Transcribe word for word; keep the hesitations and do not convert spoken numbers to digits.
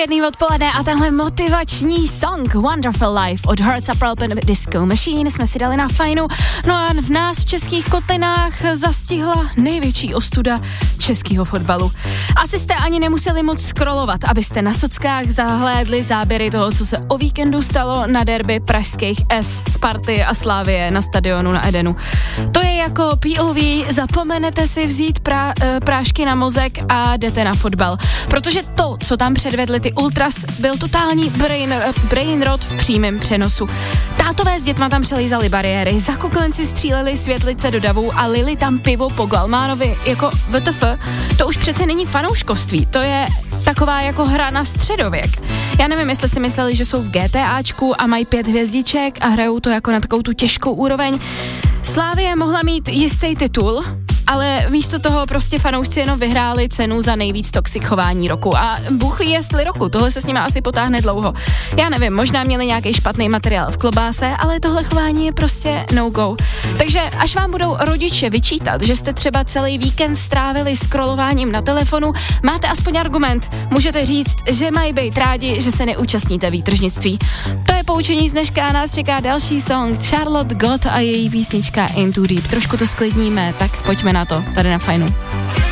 Příjemný odpoledne a tenhle motivační song Wonderful Life od Hearts Up Open Disco Machine jsme si dali na fajnu. No a v nás v českých kotlinách zastihla největší ostuda českého fotbalu. Asi jste ani nemuseli moc scrollovat, abyste na sockách zahlédli záběry toho, co se o víkendu stalo na derby pražských S, Sparty a Slavie na stadionu na Edenu. To je jako P O V, zapomenete si vzít prá, prášky na mozek a jdete na fotbal. Protože to, co tam předvedli ty ultras, byl totální brain, brain rot v přímém přenosu. Tátové s dětma tam přelízali bariéry, zakuklenci stříleli světlice do davu a lili tam pivo po Galmánovi jako W T F. To už přece není fanouškovství, to je taková jako hra na středověk. Já nevím, jestli si mysleli, že jsou v GTAčku a mají pět hvězdiček a hrajou to jako na takovou tu těžkou úroveň. Slavie mohla mít jistý titul, ale místo toho prostě fanoušci jenom vyhráli cenu za nejvíc toxic chování roku. A bůh ví, jestli roku, tohle se s nimi asi potáhne dlouho. Já nevím, možná měli nějaký špatný materiál v klobáse, ale tohle chování je prostě no go. Takže až vám budou rodiče vyčítat, že jste třeba celý víkend strávili scrollováním na telefonu, máte aspoň argument. Můžete říct, že mají být rádi, že se neúčastníte výtržnictví. To je poučení z dneška a nás čeká další song Charlotte Gott a její písnička Into Deep. Trošku to sklidníme, tak pojďme na to, tady na fajnu.